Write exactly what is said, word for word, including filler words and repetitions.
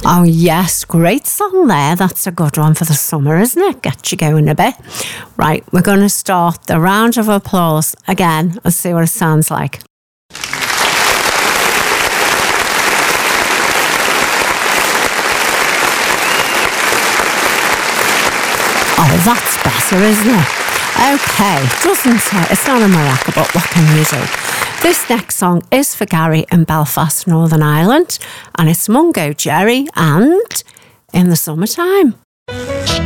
Oh yes, great song there. That's a good one for the summer, isn't it? Get you going a bit. Right, we're going to start the round of applause again and see what it sounds like. Oh, that's better, isn't it? Okay, doesn't it? It's not a maraca, but what can you do? This next song is for Gary in Belfast, Northern Ireland, and it's Mungo Jerry and In the Summertime.